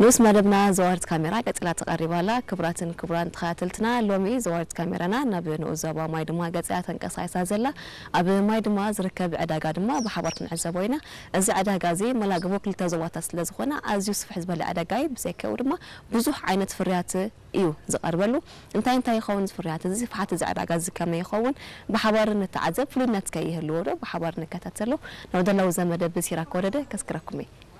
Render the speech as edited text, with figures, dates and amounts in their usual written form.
نوس مدبنا زوارت كاميرا قتلا تقريبا لا كبران تخاتلتنا لومي زوارت كاميرانا نبنو زبا ماي دما قصيا تنقصايسا زلا اب ماي دما زركب عداغا دما بحبرت نعزبوينا እዚ عداغا زي ملاغبو كلتا زواتا ስለዝኾነ ኣዝዩ ስፍሕ ዝበለ عداغاي بزيكو دما ብዙح ዓይነት ፍርያት እዩ ዝቀርበሉ እንታይ ይኸውን ፍርያት እዚ ፍሓት እዚ عداغا እዚ ከመይ ይኸውን بحبر نتعذب فلنات كيهلو بحبر نكتاتلو نودلو زمد بسيرا كورده كسكركمي